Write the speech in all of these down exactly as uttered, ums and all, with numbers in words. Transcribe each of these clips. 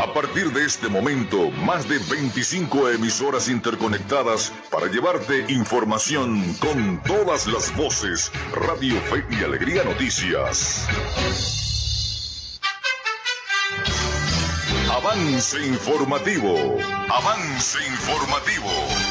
A partir de este momento, más de veinticinco emisoras interconectadas para llevarte información con todas las voces. Radio Fe y Alegría Noticias. Avance informativo. Avance informativo.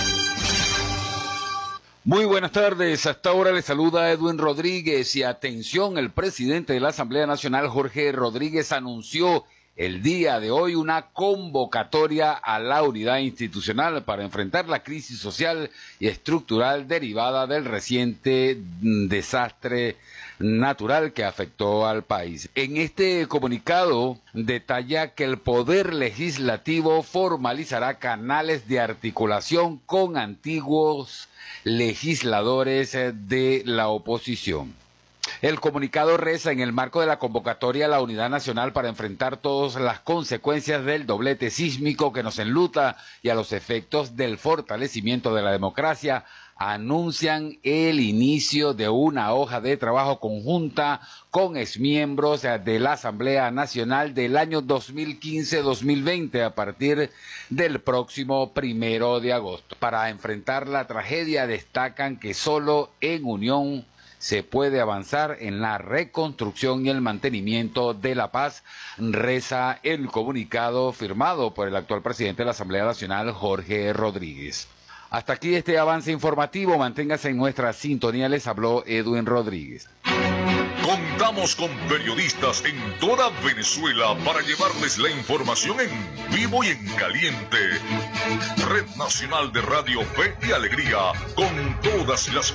Muy buenas tardes, hasta ahora le saluda Edwin Rodríguez y atención, el presidente de la Asamblea Nacional, Jorge Rodríguez, anunció el día de hoy una convocatoria a la unidad institucional para enfrentar la crisis social y estructural derivada del reciente desastre natural que afectó al país. En este comunicado detalla que el Poder Legislativo formalizará canales de articulación con antiguos legisladores de la oposición. El comunicado reza: en el marco de la convocatoria a la Unidad Nacional para enfrentar todas las consecuencias del doblete sísmico que nos enluta y a los efectos del fortalecimiento de la democracia, anuncian el inicio de una hoja de trabajo conjunta con exmiembros de la Asamblea Nacional del año dos mil quince dos mil veinte a partir del próximo primero de agosto. Para enfrentar la tragedia destacan que solo en unión se puede avanzar en la reconstrucción y el mantenimiento de la paz, reza el comunicado firmado por el actual presidente de la Asamblea Nacional, Jorge Rodríguez. Hasta aquí este avance informativo, manténgase en nuestra sintonía, les habló Edwin Rodríguez. Contamos con periodistas en toda Venezuela para llevarles la información en vivo y en caliente. Red Nacional de Radio Fe y Alegría, con todas las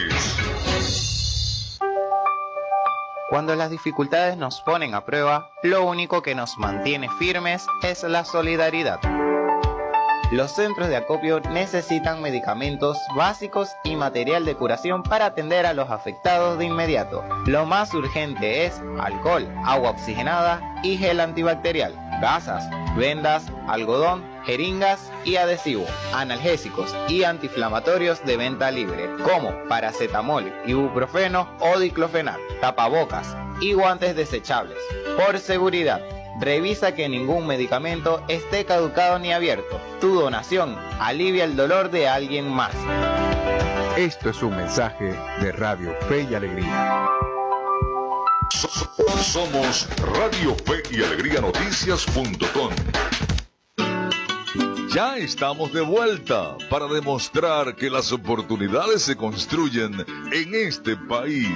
voces. Cuando las dificultades nos ponen a prueba, lo único que nos mantiene firmes es la solidaridad. Los centros de acopio necesitan medicamentos básicos y material de curación para atender a los afectados de inmediato. Lo más urgente es alcohol, agua oxigenada y gel antibacterial, gasas, vendas, algodón, jeringas y adhesivo, analgésicos y antiinflamatorios de venta libre, como paracetamol, ibuprofeno o diclofenac, tapabocas y guantes desechables. Por seguridad, revisa que ningún medicamento esté caducado ni abierto. Tu donación alivia el dolor de alguien más. Esto es un mensaje de Radio Fe y Alegría. Somos Radio Fe y Alegría Noticias punto com. Ya estamos de vuelta para demostrar que las oportunidades se construyen en este país.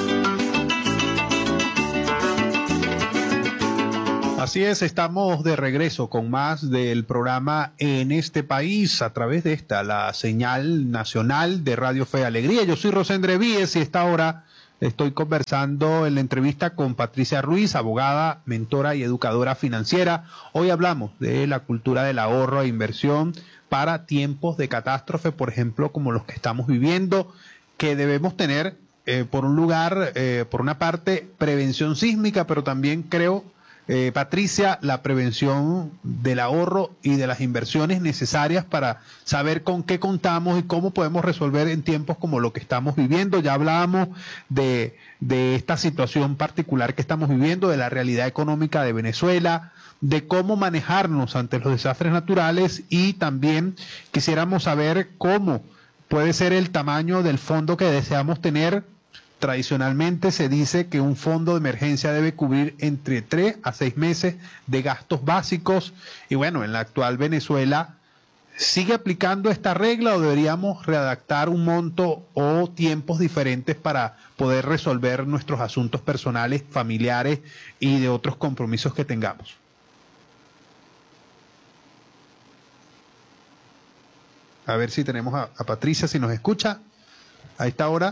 Así es, estamos de regreso con más del programa En este País a través de esta, la señal nacional de Radio Fe y Alegría. Yo soy Rosendre Víez y a esta hora estoy conversando en la entrevista con Patricia Ruiz, abogada, mentora y educadora financiera. Hoy hablamos de la cultura del ahorro e inversión para tiempos de catástrofe, por ejemplo, como los que estamos viviendo, que debemos tener eh, por un lugar, eh, por una parte, prevención sísmica, pero también creo, Eh, Patricia, la prevención del ahorro y de las inversiones necesarias para saber con qué contamos y cómo podemos resolver en tiempos como lo que estamos viviendo. Ya hablábamos de, de esta situación particular que estamos viviendo, de la realidad económica de Venezuela, de cómo manejarnos ante los desastres naturales, y también quisiéramos saber cómo puede ser el tamaño del fondo que deseamos tener. Tradicionalmente se dice que un fondo de emergencia debe cubrir entre tres a seis meses de gastos básicos, y bueno, en la actual Venezuela, ¿sigue aplicando esta regla o deberíamos redactar un monto o tiempos diferentes para poder resolver nuestros asuntos personales, familiares y de otros compromisos que tengamos? A ver si tenemos a, a Patricia, si nos escucha a esta hora.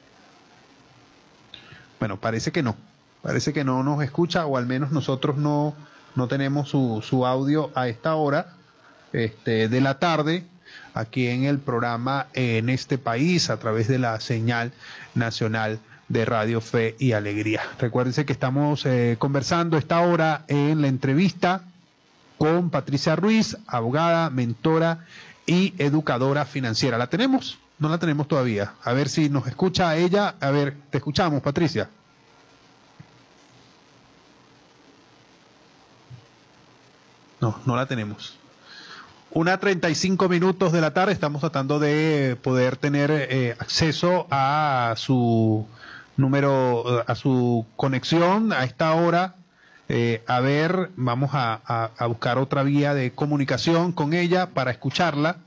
Bueno, parece que no, parece que no nos escucha, o al menos nosotros no, no tenemos su, su audio a esta hora este, de la tarde, aquí en el programa En este País, a través de la señal nacional de Radio Fe y Alegría. Recuérdense que estamos eh, conversando a esta hora en la entrevista con Patricia Ruiz, abogada, mentora y educadora financiera. ¿La tenemos? No la tenemos todavía. A ver si nos escucha ella. A ver, te escuchamos, Patricia. No, no la tenemos. Una treinta y cinco minutos de la tarde, estamos tratando de poder tener eh, acceso a su número, a su conexión a esta hora. Eh, a ver, vamos a, a, a buscar otra vía de comunicación con ella para escucharla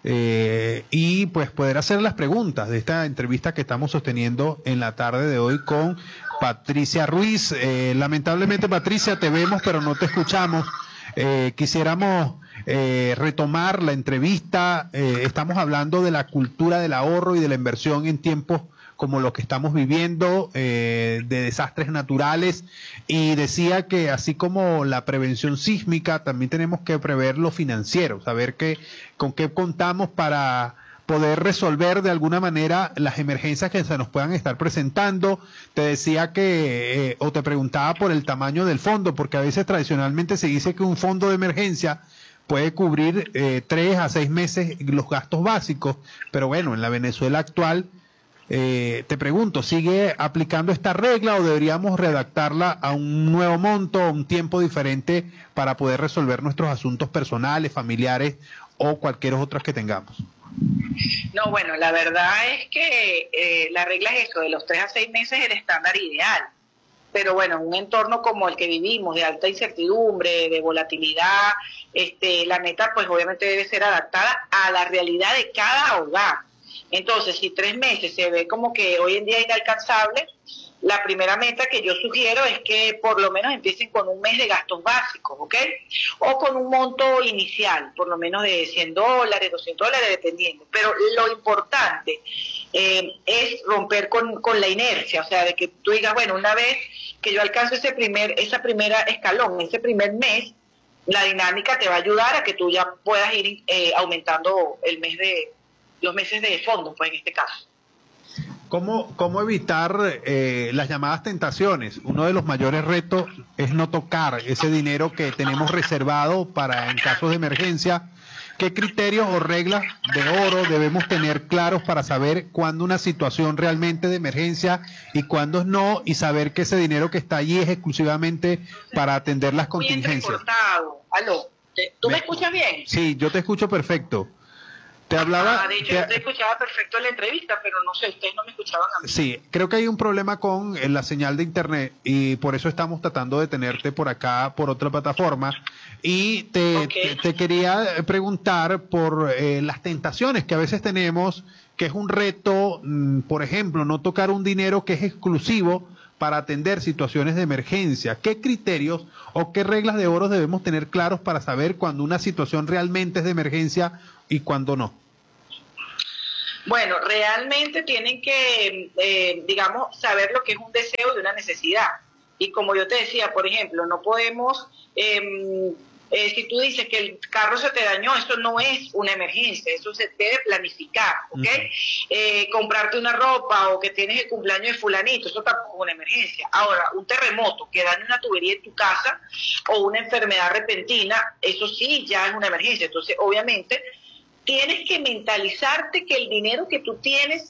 eh, y pues poder hacer las preguntas de esta entrevista que estamos sosteniendo en la tarde de hoy con Patricia Ruiz. Eh, lamentablemente, Patricia, te vemos pero no te escuchamos. Eh, quisiéramos eh, retomar la entrevista. Eh, estamos hablando de la cultura del ahorro y de la inversión en tiempos como lo que estamos viviendo, eh, de desastres naturales, y decía que así como la prevención sísmica, también tenemos que prever lo financiero, saber que, con qué contamos para poder resolver de alguna manera las emergencias que se nos puedan estar presentando. Te decía que, eh, o te preguntaba por el tamaño del fondo, porque a veces tradicionalmente se dice que un fondo de emergencia puede cubrir eh, tres a seis meses los gastos básicos, pero bueno, en la Venezuela actual, eh, te pregunto, ¿sigue aplicando esta regla o deberíamos redactarla a un nuevo monto, a un tiempo diferente para poder resolver nuestros asuntos personales, familiares o cualquier otros que tengamos? No, bueno, la verdad es que eh, la regla es eso, de los tres a seis meses es el estándar ideal. Pero bueno, en un entorno como el que vivimos, de alta incertidumbre, de volatilidad, este, la meta pues obviamente debe ser adaptada a la realidad de cada hogar. Entonces, si tres meses se ve como que hoy en día es inalcanzable, la primera meta que yo sugiero es que por lo menos empiecen con un mes de gastos básicos, ¿ok? O con un monto inicial, por lo menos de cien dólares, doscientos dólares, dependiendo. Pero lo importante eh, es romper con, con la inercia, o sea, de que tú digas, bueno, una vez que yo alcanzo ese primer, esa primera escalón, ese primer mes, la dinámica te va a ayudar a que tú ya puedas ir eh, aumentando el mes de, los meses de fondo, pues en este caso. ¿Cómo, cómo evitar eh, las llamadas tentaciones? Uno de los mayores retos es no tocar ese dinero que tenemos reservado para en casos de emergencia. ¿Qué criterios o reglas de oro debemos tener claros para saber cuándo una situación realmente de emergencia y cuándo no, y saber que ese dinero que está allí es exclusivamente para atender las contingencias? Muy entrecortado. Aló, ¿tú me, me escuchas bien? Sí, yo te escucho perfecto. Te hablaba, ah, de hecho, te, yo te escuchaba perfecto en la entrevista, pero no sé, ustedes no me escuchaban a mí. Sí, creo que hay un problema con la señal de internet y por eso estamos tratando de tenerte por acá, por otra plataforma. Y te, okay. te, te quería preguntar por eh, las tentaciones que a veces tenemos, que es un reto, mmm, por ejemplo, no tocar un dinero que es exclusivo para atender situaciones de emergencia. ¿Qué criterios o qué reglas de oro debemos tener claros para saber cuando una situación realmente es de emergencia y cuando no? Bueno, realmente tienen que, eh, digamos, saber lo que es un deseo y una necesidad. Y como yo te decía, por ejemplo, no podemos, eh, eh, si tú dices que el carro se te dañó, eso no es una emergencia, eso se debe planificar, ¿ok? Uh-huh. Eh, comprarte una ropa o que tienes el cumpleaños de fulanito, eso tampoco es una emergencia. Ahora, un terremoto que daña una tubería en tu casa o una enfermedad repentina, eso sí ya es una emergencia. Entonces, obviamente, tienes que mentalizarte que el dinero que tú tienes